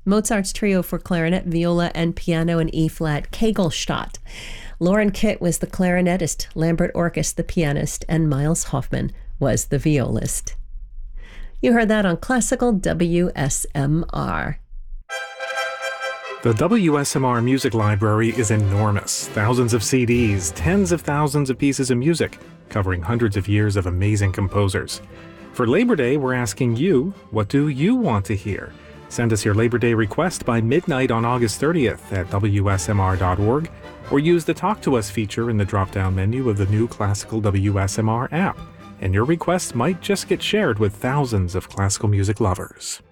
Mozart's Trio for clarinet, viola, and piano in E-flat, Kegelstadt. Lauren Kitt was the clarinetist, Lambert Orkus the pianist, and Miles Hoffman was the violist. You heard that on Classical WSMR. The WSMR Music Library is enormous. Thousands of CDs, tens of thousands of pieces of music, covering hundreds of years of amazing composers. For Labor Day, we're asking you, what do you want to hear? Send us your Labor Day request by midnight on August 30th at WSMR.org, or use the Talk to Us feature in the drop-down menu of the new Classical WSMR app, and your request might just get shared with thousands of classical music lovers.